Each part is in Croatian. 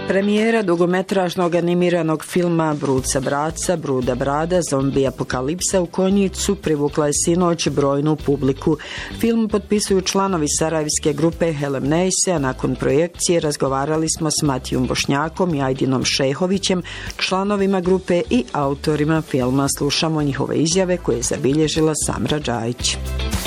Premijera dugometražnog animiranog filma Bruca Braca, Bruda Brada, zombi apokalipsa u Konjicu privukla je sinoć brojnu publiku. Film potpisuju članovi sarajevske grupe Helemnejse, a nakon projekcije razgovarali smo s Matijom Bošnjakom i Ajdinom Šehovićem, članovima grupe i autorima filma. Slušamo njihove izjave koje je zabilježila Samra Džajić.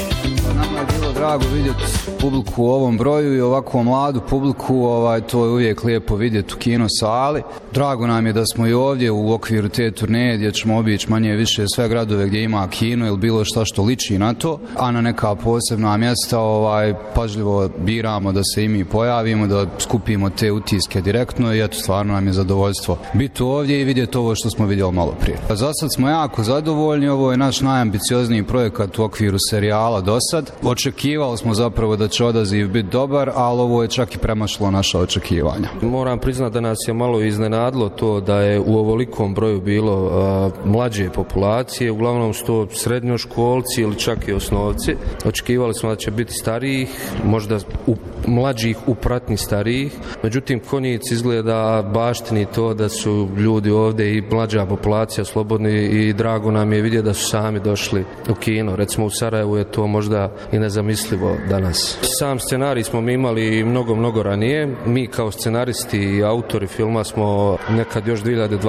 Nama je bilo drago vidjeti publiku u ovom broju i ovakvu mladu publiku, to je uvijek lijepo vidjeti u kino sali. Drago nam je da smo i ovdje u okviru te turneje gdje ćemo obići manje više sve gradove gdje ima kino ili bilo šta što liči na to, a na neka posebna mjesta pažljivo biramo da se i mi pojavimo, da skupimo te utiske direktno i eto, stvarno nam je zadovoljstvo biti ovdje i vidjeti ovo što smo vidjeli malo prije. Za sad smo jako zadovoljni, ovo je naš najambiciozniji projekat u okviru serijala do sad. Očekivali smo zapravo da će odaziv biti dobar, ali ovo je čak i premašilo naša očekivanja. Moram priznati da nas je malo iznenadilo to da je u ovolikom broju bilo mlađe populacije, uglavnom su to srednjoškolci ili čak i osnovci. Očekivali smo da će biti starijih, možda mlađih u pratnji starijih, međutim Konjic izgleda baštini to da su ljudi ovdje i mlađa populacija slobodni i drago nam je vidjeti da su sami došli u kino. Recimo u Sarajevu je to možda i nezamislivo danas. Sam scenarij smo mi imali mnogo ranije. Mi kao scenaristi i autori filma smo nekad još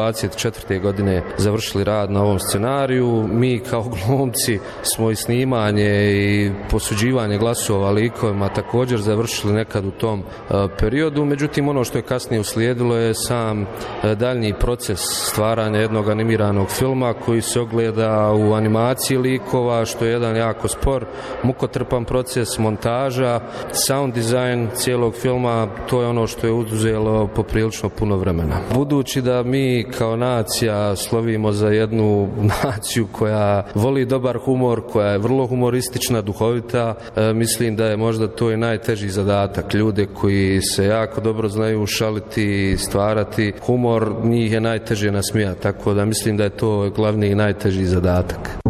2024. godine završili rad na ovom scenariju. Mi kao glumci smo i snimanje i posuđivanje glasova likovima također završili nekad u tom periodu. Međutim, ono što je kasnije uslijedilo je sam daljnji proces stvaranja jednog animiranog filma koji se ogleda u animaciji likova, što je jedan jako spor, mukotrpan proces, montaža, sound design cijelog filma, to je ono što je uzelo poprilično puno vremena. Budući da mi kao nacija slovimo za jednu naciju koja voli dobar humor, koja je vrlo humoristična, duhovita, mislim da je možda to i najteži zadatak. Ljude koji se jako dobro znaju šaliti i stvarati humor, njih je najteže nasmijati, tako da mislim da je to glavni i najteži zadatak.